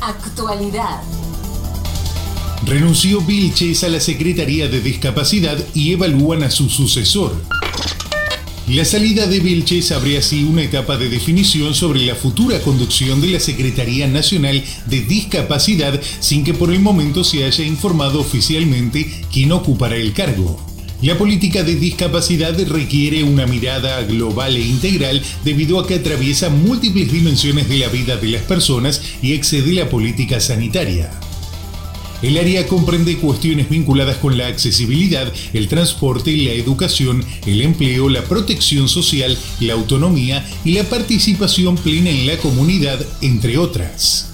Actualidad. Renunció Vilches a la Secretaría de Discapacidad y evalúan a su sucesor. La salida de Vilches abre así una etapa de definición sobre la futura conducción de la Secretaría Nacional de Discapacidad, sin que por el momento se haya informado oficialmente quién ocupará el cargo. La política de discapacidad requiere una mirada global e integral debido a que atraviesa múltiples dimensiones de la vida de las personas y excede la política sanitaria. El área comprende cuestiones vinculadas con la accesibilidad, el transporte, la educación, el empleo, la protección social, la autonomía y la participación plena en la comunidad, entre otras.